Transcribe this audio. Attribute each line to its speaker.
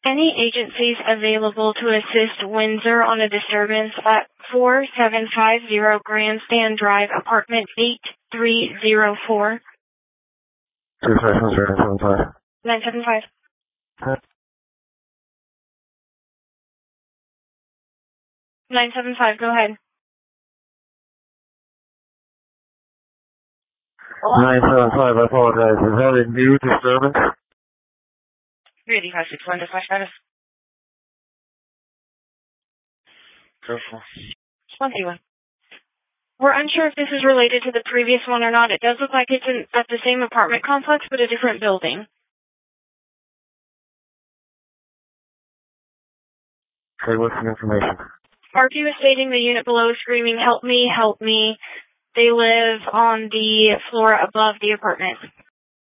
Speaker 1: Any agencies available to assist Windsor on a disturbance at 4750 Grandstand Drive, apartment 8304. 975. 975, go ahead.
Speaker 2: 975, I apologize. Is that a new disturbance?
Speaker 1: 38561 to flash status.
Speaker 2: Careful.
Speaker 1: 21. We're unsure if this is related to the previous one or not. It does look like it's at the same apartment complex, but a different building.
Speaker 2: Okay, what's the information?
Speaker 1: RP was stating the unit below is screaming, "Help me, help me." They live on the floor above the apartment.